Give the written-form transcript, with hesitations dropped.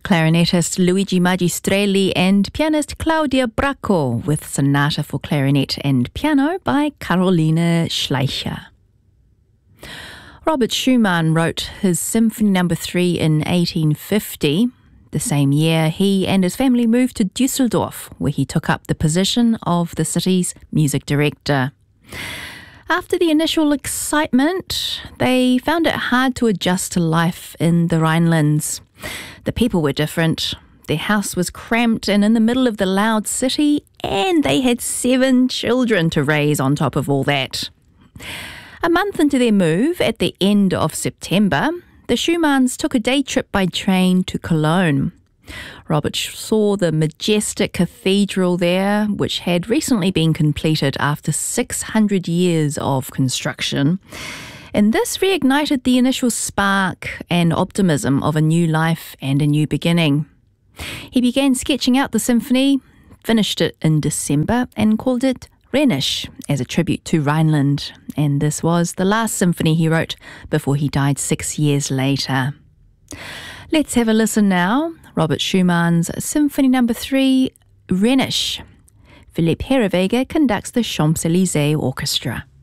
Clarinetist Luigi Magistrelli and pianist Claudia Bracco with Sonata for Clarinet and Piano by Carolina Schleicher. Robert Schumann wrote his Symphony No. 3 in 1850. The same year, he and his family moved to Düsseldorf, where he took up the position of the city's music director. After the initial excitement, they found it hard to adjust to life in the Rhinelands. The people were different. Their house was cramped and in the middle of the loud city, and they had 7 children to raise on top of all that. A month into their move, at the end of September, the Schumanns took a day trip by train to Cologne. Robert saw the majestic cathedral there, which had recently been completed after 600 years of construction. And this reignited the initial spark and optimism of a new life and a new beginning. He began sketching out the symphony, finished it in December, and called it Rhenish as a tribute to Rhineland. And this was the last symphony he wrote before he died 6 years later. Let's have a listen now. Robert Schumann's Symphony No. 3, Rhenish. Philippe Herreweghe conducts the Champs-Élysées Orchestra.